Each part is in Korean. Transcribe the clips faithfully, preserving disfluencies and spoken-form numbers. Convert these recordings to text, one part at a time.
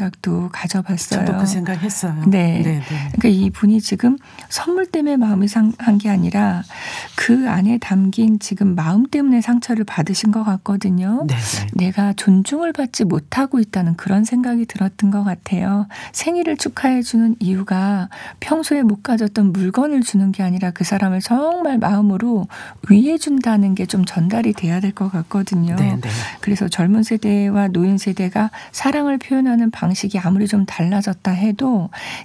생각도 가져봤어요. 저도 그 생각했어요. 네. 네, 네. 그러니까 이분이 지금 선물 때문에 마음이 상한 게 아니라 그 안에 담긴 지금 마음 때문에 상처를 받으신 것 같거든요. 네, 네. 내가 존중을 받지 못하고 있다는 그런 생각이 들었던 것 같아요. 생일을 축하해 주는 이유가 평소에 못 가졌던 물건을 주는 게 아니라 그 사람을 정말 마음으로 위해 준다는 게 좀 전달이 돼야 될 것 같거든요. 네, 네. 그래서 젊은 세대와 노인 세대가 사랑을 표현하는 방식이 아무리 좀 달라졌다 해도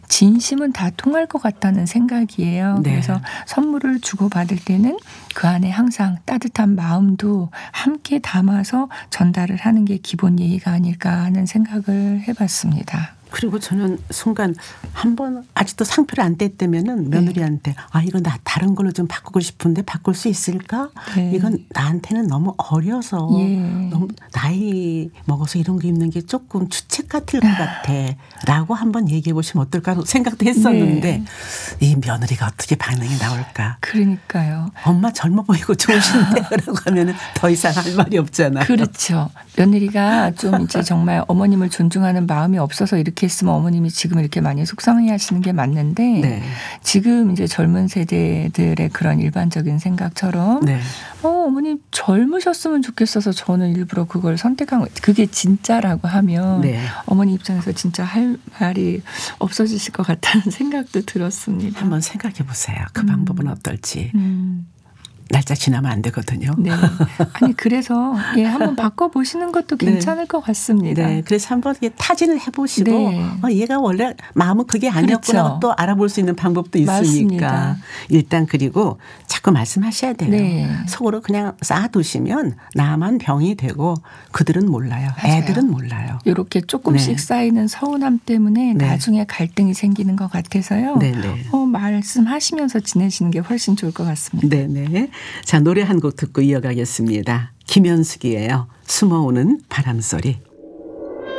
진심은 다 통할 것 같다는 생각이에요. 네. 그래서 선물을 주고받을 때는 그 안에 항상 따뜻한 마음도 함께 담아서 전달을 하는 게 기본 예의가 아닐까 하는 생각을 해봤습니다. 그리고 저는 순간 한번 아직도 상표를 안 뗐다면은 며느리한테 네. 아 이거 나 다른 걸로 좀 바꾸고 싶은데 바꿀 수 있을까? 네. 이건 나한테는 너무 어려서 예. 너무 나이 먹어서 이런 거 입는 게 조금 주책 같을 것 같아라고 한번 얘기해 보시면 어떨까 생각도 했었는데 네. 이 며느리가 어떻게 반응이 나올까? 그러니까요. 엄마 젊어 보이고 좋으신데라고 하면은 더 이상 할 말이 없잖아요. 그렇죠. 며느리가 좀 이제 정말 어머님을 존중하는 마음이 없어서 이렇게 했으면 어머님이 지금 이렇게 많이 속상해 하시는 게 맞는데 네. 지금 이제 젊은 세대들의 그런 일반적인 생각처럼 네. 어, 어머님 젊으셨으면 좋겠어서 저는 일부러 그걸 선택한 거 그게 진짜라고 하면 네. 어머니 입장에서 진짜 할 말이 없어지실 것 같다는 생각도 들었습니다. 한번 생각해 보세요. 그 음. 방법은 어떨지. 음. 날짜 지나면 안 되거든요. 네. 아니 그래서 예 한번 바꿔보시는 것도 괜찮을 네. 것 같습니다. 네. 그래서 한번 타진을 해보시고 네. 어, 얘가 원래 마음은 그게 아니었구나 그렇죠. 또 알아볼 수 있는 방법도 있으니까. 맞습니다. 일단 그리고 자꾸 말씀하셔야 돼요. 네. 속으로 그냥 쌓아두시면 나만 병이 되고 그들은 몰라요. 맞아요. 애들은 몰라요. 이렇게 조금씩 네. 쌓이는 서운함 때문에 네. 나중에 갈등이 생기는 것 같아서요. 네. 네. 어, 말씀하시면서 지내시는 게 훨씬 좋을 것 같습니다. 네. 네. 자, 노래 한 곡 듣고 이어가겠습니다. 김현숙이에요. 숨어오는 바람소리.